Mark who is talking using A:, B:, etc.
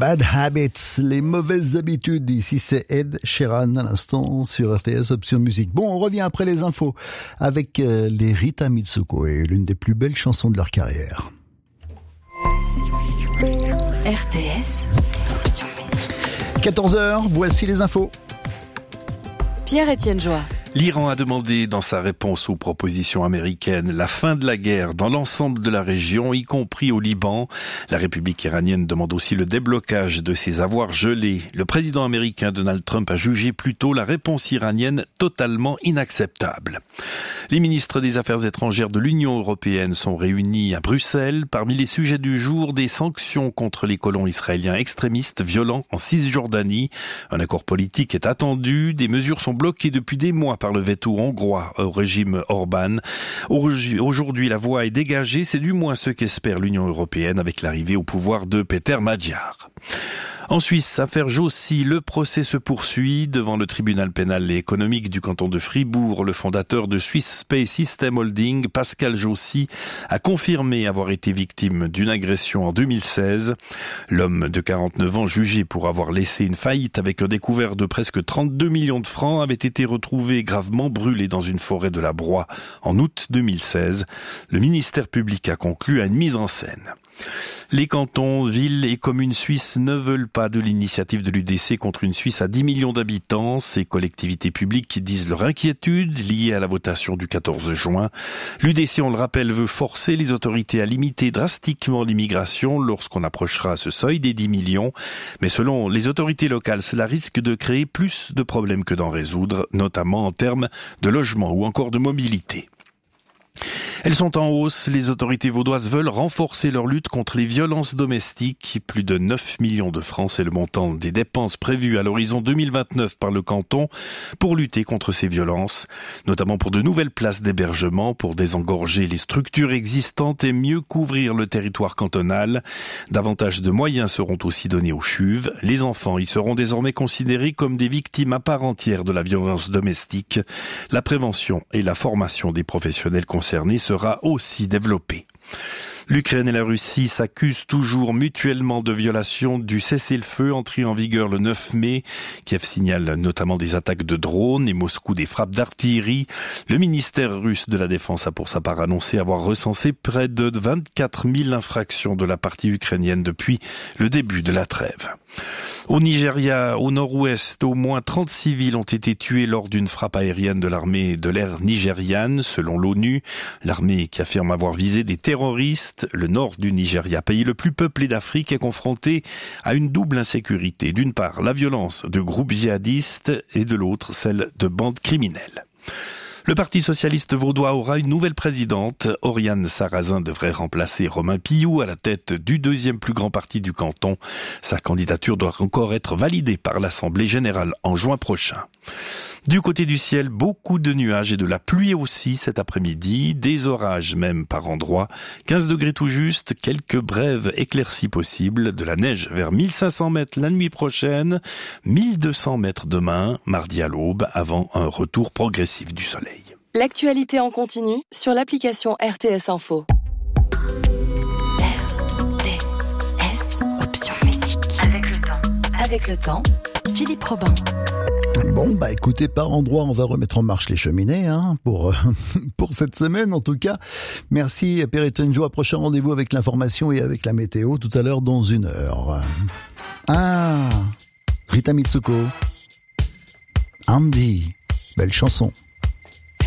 A: Bad Habits, les mauvaises habitudes. Ici, c'est Ed Sheeran à l'instant sur RTS Option Musique. Bon, on revient après les infos avec les Rita Mitsuko et l'une des plus belles chansons de leur carrière.
B: RTS Option Musique.
A: 14h, voici les infos.
B: Pierre-Étienne Joie.
C: L'Iran a demandé dans sa réponse aux propositions américaines la fin de la guerre dans l'ensemble de la région, y compris au Liban. La République iranienne demande aussi le déblocage de ses avoirs gelés. Le président américain Donald Trump a jugé plutôt la réponse iranienne totalement inacceptable. Les ministres des Affaires étrangères de l'Union européenne sont réunis à Bruxelles. Parmi les sujets du jour, des sanctions contre les colons israéliens extrémistes violents en Cisjordanie. Un accord politique est attendu. Des mesures sont bloquées depuis des mois par le veto hongrois au régime Orban. Aujourd'hui, la voie est dégagée, c'est du moins ce qu'espère l'Union européenne avec l'arrivée au pouvoir de Peter Magyar. En Suisse, affaire Jossi, le procès se poursuit devant le tribunal pénal et économique du canton de Fribourg. Le fondateur de Swiss Space System Holding, Pascal Jossi, a confirmé avoir été victime d'une agression en 2016. L'homme de 49 ans, jugé pour avoir laissé une faillite avec un découvert de presque 32 millions de francs, avait été retrouvé gravement brûlé dans une forêt de la Broye en août 2016. Le ministère public a conclu à une mise en scène. Les cantons, villes et communes suisses ne veulent pas de l'initiative de l'UDC contre une Suisse à 10 millions d'habitants. Ces collectivités publiques disent leur inquiétude liée à la votation du 14 juin. L'UDC, on le rappelle, veut forcer les autorités à limiter drastiquement l'immigration lorsqu'on approchera ce seuil des 10 millions. Mais selon les autorités locales, cela risque de créer plus de problèmes que d'en résoudre, notamment en termes de logement ou encore de mobilité. Elles sont en hausse. Les autorités vaudoises veulent renforcer leur lutte contre les violences domestiques. Plus de 9 millions de francs, c'est le montant des dépenses prévues à l'horizon 2029 par le canton pour lutter contre ces violences, notamment pour de nouvelles places d'hébergement, pour désengorger les structures existantes et mieux couvrir le territoire cantonal. Davantage de moyens seront aussi donnés aux CHUV. Les enfants y seront désormais considérés comme des victimes à part entière de la violence domestique. La prévention et la formation des professionnels concernés sera aussi développée. L'Ukraine et la Russie s'accusent toujours mutuellement de violation du cessez-le-feu entré en vigueur le 9 mai. Kiev signale notamment des attaques de drones et Moscou des frappes d'artillerie. Le ministère russe de la Défense a pour sa part annoncé avoir recensé près de 24 000 infractions de la partie ukrainienne depuis le début de la trêve. Au Nigeria, au nord-ouest, au moins 30 civils ont été tués lors d'une frappe aérienne de l'armée de l'air nigériane, selon l'ONU. L'armée qui affirme avoir visé des terroristes. Le nord du Nigeria, pays le plus peuplé d'Afrique, est confronté à une double insécurité. D'une part, la violence de groupes djihadistes et de l'autre, celle de bandes criminelles. Le Parti socialiste vaudois aura une nouvelle présidente. Oriane Sarrazin devrait remplacer Romain Pillou à la tête du deuxième plus grand parti du canton. Sa candidature doit encore être validée par l'Assemblée générale en juin prochain. Du côté du ciel, beaucoup de nuages et de la pluie aussi cet après-midi, des orages même par endroits, 15 degrés tout juste, quelques brèves éclaircies possibles, de la neige vers 1500 mètres la nuit prochaine, 1200 mètres demain, mardi à l'aube, avant un retour progressif du soleil.
B: L'actualité en continu sur l'application RTS Info. RTS Option Musique. Avec le temps, Philippe Robin.
A: Bon, écoutez, par endroit, on va remettre en marche les cheminées, pour cette semaine, en tout cas. Merci à Pierre-Étienne Joie. Prochain rendez-vous avec l'information et avec la météo, tout à l'heure dans 1 heure. Rita Mitsuko. Andy. Belle chanson.